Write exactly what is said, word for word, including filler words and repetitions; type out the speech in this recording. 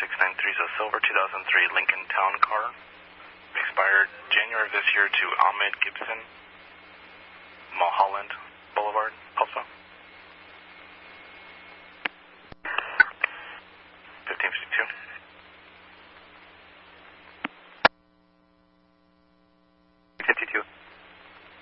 six nine three, so silver two thousand three Lincoln Town Car. Expired January of this year to Ahmed Gibson, Mulholland Boulevard.